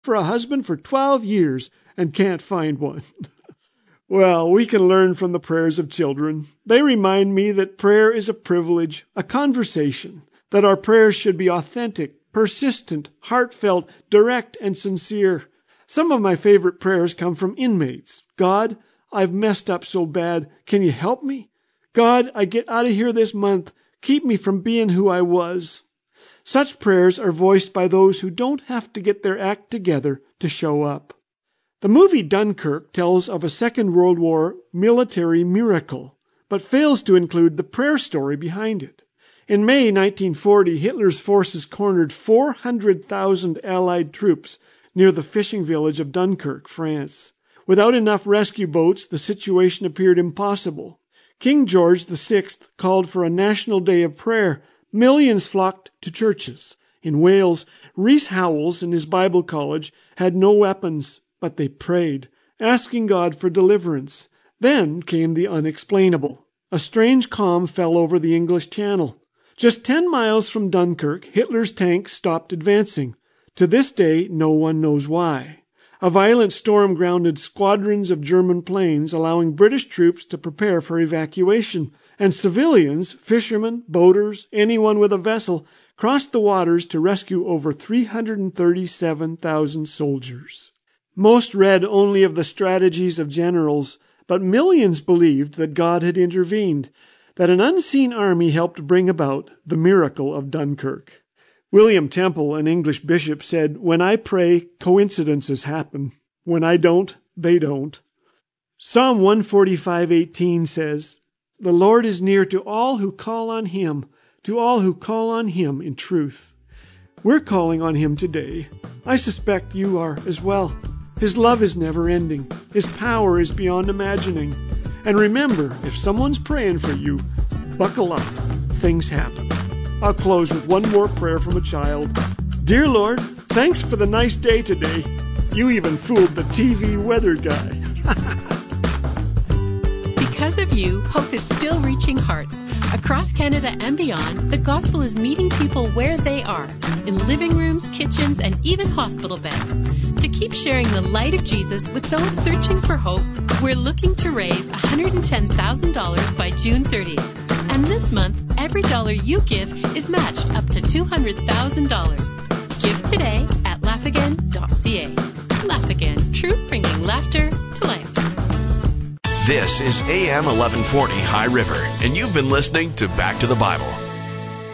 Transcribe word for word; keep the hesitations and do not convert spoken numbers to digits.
for a husband for twelve years and can't find one. Well, we can learn from the prayers of children. They remind me that prayer is a privilege, a conversation, that our prayers should be authentic, persistent, heartfelt, direct, and sincere. Some of my favorite prayers come from inmates. God, I've messed up so bad. Can you help me? God, I get out of here this month. Keep me from being who I was. Such prayers are voiced by those who don't have to get their act together to show up. The movie Dunkirk tells of a Second World War military miracle, but fails to include the prayer story behind it. In May nineteen forty, Hitler's forces cornered four hundred thousand Allied troops near the fishing village of Dunkirk, France. Without enough rescue boats, the situation appeared impossible. King George the Sixth called for a national day of prayer. Millions flocked to churches. In Wales, Rhys Howells in his Bible college had no weapons, but they prayed, asking God for deliverance. Then came the unexplainable. A strange calm fell over the English Channel. Just ten miles from Dunkirk, Hitler's tanks stopped advancing. To this day, no one knows why. A violent storm grounded squadrons of German planes, allowing British troops to prepare for evacuation, and civilians, fishermen, boaters, anyone with a vessel, crossed the waters to rescue over three hundred thirty-seven thousand soldiers. Most read only of the strategies of generals, but millions believed that God had intervened, that an unseen army helped bring about the miracle of Dunkirk. William Temple, an English bishop, said, "When I pray, coincidences happen. When I don't, they don't." Psalm one forty-five eighteen says, "The Lord is near to all who call on Him, to all who call on Him in truth." We're calling on Him today. I suspect you are as well. His love is never ending. His power is beyond imagining. And remember, if someone's praying for you, buckle up. Things happen. I'll close with one more prayer from a child. Dear Lord, thanks for the nice day today. You even fooled the T V weather guy. Because of you, hope is still reaching hearts. Across Canada and beyond, the gospel is meeting people where they are, in living rooms, kitchens, and even hospital beds. To keep sharing the light of Jesus with those searching for hope, we're looking to raise one hundred ten thousand dollars by June thirtieth. And this month, every dollar you give is matched up to two hundred thousand dollars. Give today at laugh again dot c a. Laugh Again, truth bringing laughter to life. This is A M eleven forty High River, and you've been listening to Back to the Bible.